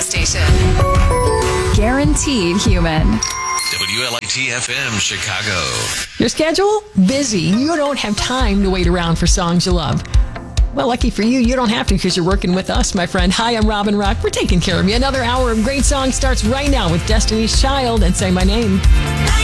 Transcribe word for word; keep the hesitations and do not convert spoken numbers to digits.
station. Guaranteed human. W L I T F M Chicago. Your schedule? Busy. You don't have time to wait around for songs you love. Well, lucky for you, you don't have to because you're working with us, my friend. Hi, I'm Robin Rock. We're taking care of you. Another hour of great songs starts right now with Destiny's Child and Say My Name.